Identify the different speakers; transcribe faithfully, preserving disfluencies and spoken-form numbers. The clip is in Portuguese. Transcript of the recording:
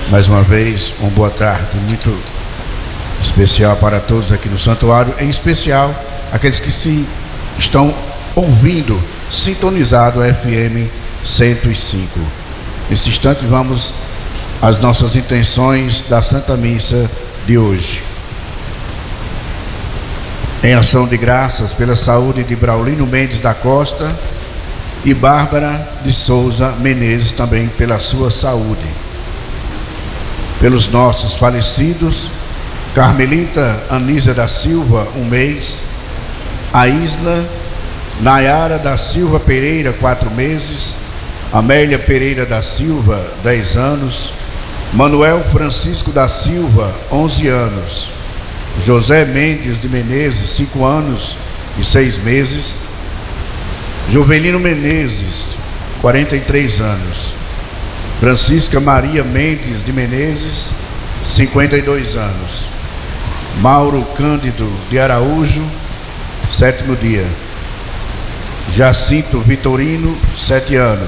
Speaker 1: Mais uma vez, uma boa tarde muito especial para todos aqui no santuário, em especial aqueles que se estão ouvindo, sintonizado a F M cento e cinco. Neste instante vamos às nossas intenções da Santa Missa de hoje. Em ação de graças pela saúde de Braulino Mendes da Costa e Bárbara de Souza Menezes, também pela sua saúde. Pelos nossos falecidos, Carmelita Anísia da Silva, um mês, a Isla Nayara da Silva Pereira, quatro meses, Amélia Pereira da Silva, dez anos, Manuel Francisco da Silva, onze anos, José Mendes de Menezes, cinco anos e seis meses, Jovelino Menezes, quarenta e três anos, Francisca Maria Mendes de Menezes, cinquenta e dois anos, Mauro Cândido de Araújo, sétimo dia, Jacinto Vitorino, sete anos,